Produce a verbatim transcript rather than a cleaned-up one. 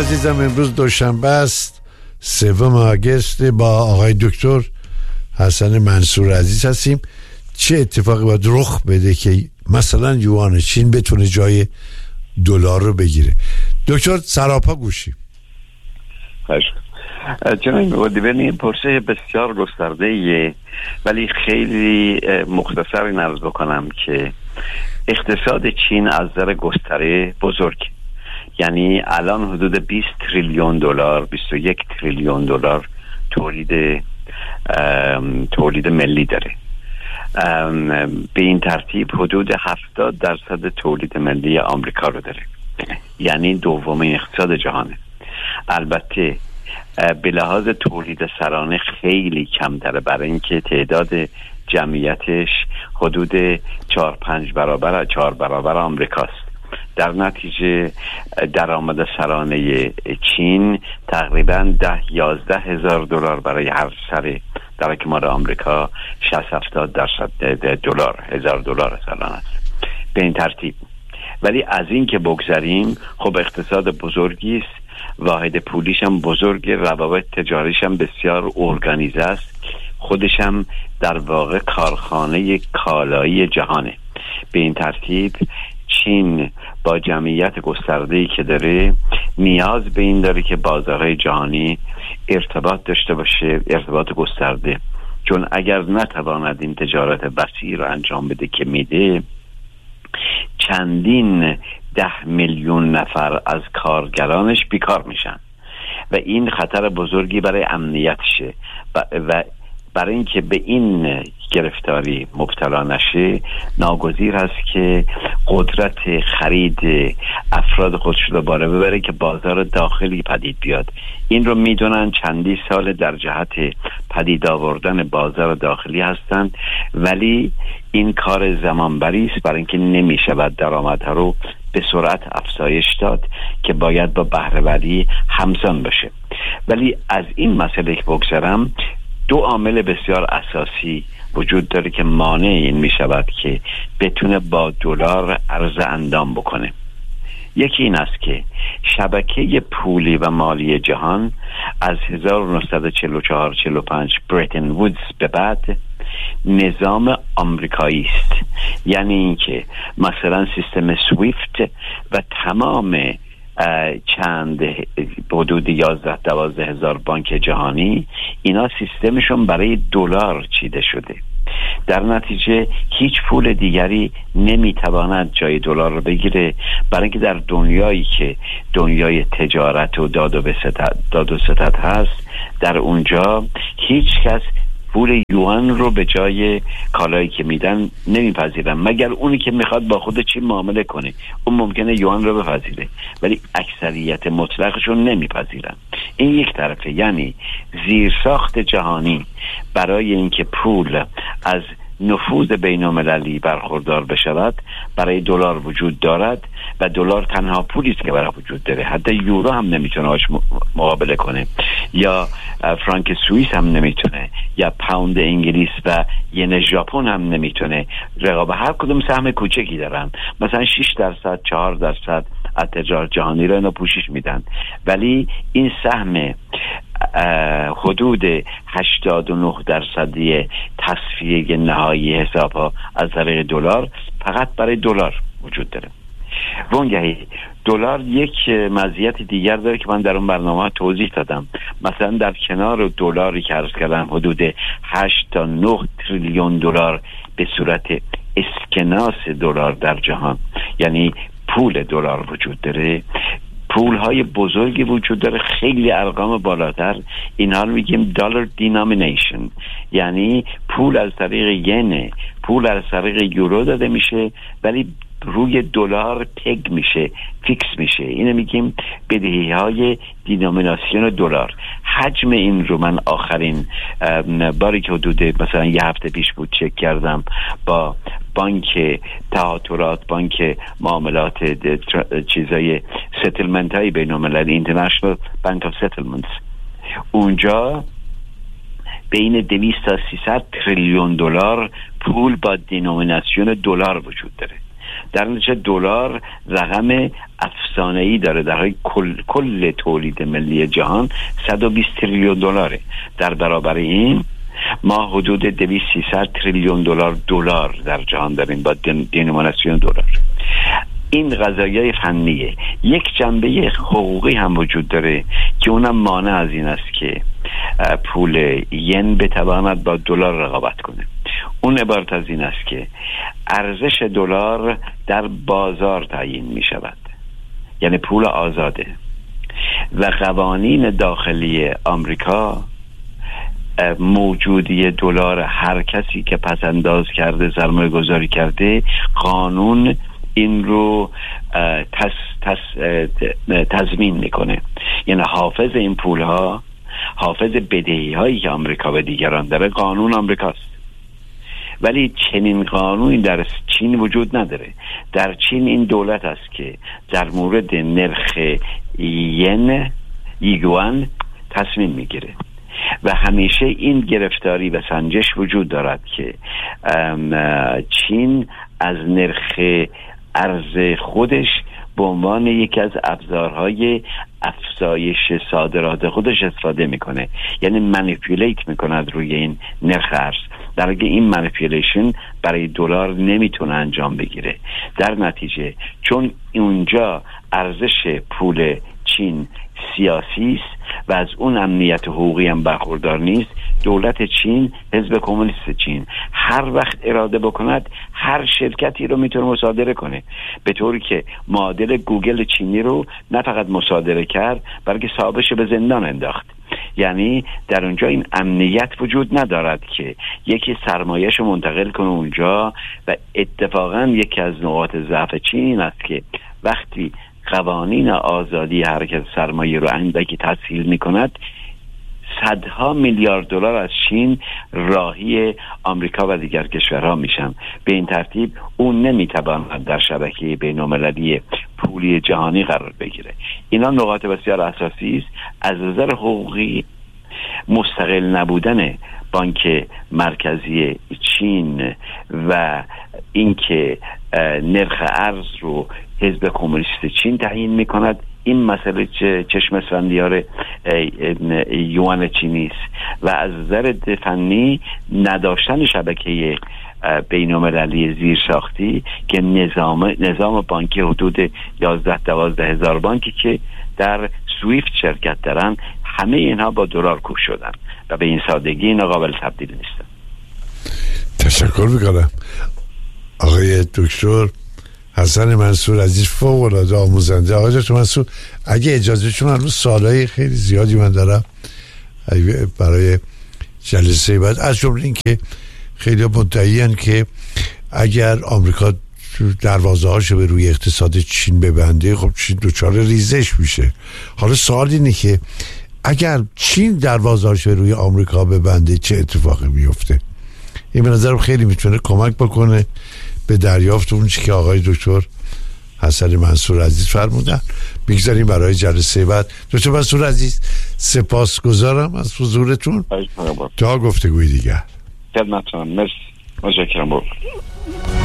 عزیزم، امروز دوشنبه است، سوم آگوست. با آقای دکتر حسن منصور عزیز هستیم. چه اتفاقی باید رخ بده که مثلا یوان چین بتونه جای دلار رو بگیره؟ دکتر سراپا گوشی. خواهش جناب مقدم، این پرسه بسیار گسترده‌ایه ولی خیلی مختصر عرض بکنم که اقتصاد چین از نظر گستره بزرگ، یعنی الان حدود بیست تریلیون دلار، بیست و یک تریلیون دلار تولید تولید ملی داره. به این ترتیب حدود هفتاد درصد تولید ملی آمریکا رو داره، یعنی دومین اقتصاد جهانه. البته به لحاظ تولید سرانه خیلی کم داره، برای اینکه تعداد جمعیتش حدود چهار پنج برابر چهار برابر آمریکاست. در نتیجه درآمد سرانه چین تقریبا ده یازده هزار دلار برای هر سر، در که مال آمریکا شصت هفتاد درصد دلار هزار دلار سالانه است. به این ترتیب ولی از این که بگذریم، خب اقتصاد بزرگی است، واحد پولیش هم بزرگ، روابط تجاریش هم بسیار ارگانیزه است، خودش هم در واقع کارخانه کالایی جهانه. به این ترتیب چین با جمعیت گسترده‌ای که داره نیاز به این داره که بازارهای جهانی ارتباط داشته باشه، ارتباط گسترده، چون اگر نتواند این تجارت وسیع رو انجام بده که میده، چندین ده میلیون نفر از کارگرانش بیکار میشن و این خطر بزرگی برای امنیتشه و, و برای اینکه به این گرفتاری مبتلا نشه ناگزیر هست که قدرت خرید افراد خودش رو بالا ببره که بازار داخلی پدید بیاد. این رو میدونن، چندی سال در جهت پدید آوردن بازار داخلی هستند، ولی این کار زمانبری است، برای اینکه نمیشود درآمدها رو به سرعت افزایش داد که باید با بهره‌وری همزمان بشه. ولی از این مسئله که بگذرم، دو عامل بسیار اساسی وجود داره که مانع این می شود که بتونه با دلار عرضه اندام بکنه. یکی این است که شبکه پولی و مالی جهان از هزار و نهصد و چهل و چهار چهل و پنج برتن وودز به بعد نظام آمریکایی است، یعنی اینکه مثلا سیستم سویفت و تمام چند حدود یازده دوازده هزار بانک جهانی، اینا سیستمشون برای دلار چیده شده. در نتیجه هیچ پول دیگری نمیتواند جای دلار رو بگیره، برای اینکه در دنیایی که دنیای تجارت و داد و ستد داد و ستد هست، در اونجا هیچ کس پول یوان رو به جای کالایی که میدن نمیپذیرن، مگر اونی که میخواد با خود چین معامله کنه، اون ممکنه یوان رو بپذیره، ولی اکثریت مطلقشون نمیپذیرن. این یک طرفه، یعنی زیرساخت جهانی برای اینکه پول از نفوذ بین‌المللی برخوردار بشود برای دلار وجود دارد و دلار تنها پولی است که برای وجود داره. حتی یورو هم نمیتونه باش مقابله کنه، یا فرانک سوئیس هم نمیتونه، یا پوند انگلیس و ین ژاپن هم نمیتونه. رقابت هر کدوم سهم کوچکی دارن، مثلا شش درصد چهار درصد از تجارت جهانی رو اینا پوشش میدن، ولی این سهم حدود هشتاد و نه درصدی تصفیه نهایی حساب ها از طریق دلار فقط برای دلار وجود داره. وانگهی دلار یک مزیت دیگر داره که من در اون برنامه توضیح دادم. مثلا در کنار دلاری که عرض کردم حدود هشت تا نه تریلیون دلار به صورت اسکناس دلار در جهان، یعنی پول دلار وجود داره، پول های بزرگی وجود داره، خیلی ارقام بالاتر. اینها رو میگیم دلار دینامینیشن، یعنی پول از طریق ین، پول از طریق یورو داده میشه ولی روی دلار پگ میشه، فیکس میشه. اینو میگیم بدهی های دینامیناسیون دلار. حجم این رو من آخرین باری که حدود مثلا یه هفته پیش بود چک کردم با بانک تهاترات، بانک معاملات چیزای ستلمنت های بین المللی، اینترنشنال بانک آف ستلمنتس، اونجا بین دویست تا سیصد تریلیون دلار پول با دینامیناسیون دلار وجود داره. در نتیجه دلار رقم افسانه‌ای داره. در حالی کل کل تولید ملی جهان صد و بیست تریلیون دلاره. در برابر این ما حدود دویست سیصد تریلیون دلار دلار در جهان داریم با دینومیناسیون دلار. این قضایای فنیه. یک جنبه حقوقی هم وجود داره که اونم مانع از این است که پول ین بتواند با دلار رقابت کنه. اون عبارت از این است که ارزش دلار در بازار تعیین می شود، یعنی پول آزاده، و قوانین داخلی آمریکا موجودی دلار هر کسی که پس انداز کرده، سرمایه گذاری کرده، قانون این رو تس، تس، تضمین میکنه. یعنی حافظ این پول ها، حافظ بدهی هایی که آمریکا به دیگران داره، قانون آمریکاست. ولی چنین قانونی در چین وجود نداره. در چین این دولت است که در مورد نرخ ین یوان تصمیم میگیره و همیشه این گرفتاری و سنجش وجود دارد که چین از نرخ ارز خودش به عنوان یکی از ابزارهای افزایش صادرات خودش استفاده میکنه، یعنی منیپولیت میکند روی این نرخ ارز، در حالی که این منیپولیشن برای دلار نمیتونه انجام بگیره. در نتیجه چون اونجا ارزش پول چین سیاسی است و از اون امنیت حقوقی هم برخوردار نیست، دولت چین، حزب کمونیست چین هر وقت اراده بکند هر شرکتی رو میتونه مصادره کنه، به طوری که معادل گوگل چینی رو نه فقط مصادره کرد بلکه صاحبش به زندان انداخت. یعنی در اونجا این امنیت وجود ندارد که یکی سرمایه‌اش رو منتقل کنه اونجا. و اتفاقا یکی از نقاط ضعف چین این است که وقتی قوانین آزادی حرکت سرمایه رو اندکی تسهیل میکند، صدها میلیارد دلار از چین راهی آمریکا و دیگر کشورها میشن. به این ترتیب اون نمیتواند در شبکه بین‌المللی پولی جهانی قرار بگیره. اینا نقاط بسیار اساسی است. از نظر حقوقی مستقل نبودن بانک مرکزی چین و اینکه نرخ ارز رو حزب کمونیست چین تعیین میکند، این مسئله چشم اسفندیار یوان چینی است. و از نظر فنی نداشتن شبکه بین‌المللی زیرساختی که نظام نظام بانکی حدود یازده دوازده هزار بانکی که در سویفت شرکت دارن، همه اینها با دلار کوک شدن و به این سادگی اینا قابل تبدیل نیستن. تشکر میکنم آقای دکتر حسن منصور عزیز، فوق العاده آموزنده. آقای دکتر منصور اگه اجازه، چون هنوز سوالای خیلی زیادی من دارم برای جلسه بعد، از جمله این که خیلی مدعیان که اگر آمریکا دروازه هاشو به روی اقتصاد چین ببنده، خب چین دوچار ریزش میشه. حالا سوال اینه که اگر چین دروازه هاشو به روی آمریکا ببنده چه اتفاقی میفته؟ این به نظرم خیلی میتونه کمک بکنه به دریافت اون چی که آقای دکتر حسن منصور عزیز فرمودن. میگذاریم برای جلسه بعد. دکتر منصور عزیز سپاسگزارم از حضورتون. تا گفتگوی دیگر. خدمتتون. مرسی. متشکرم.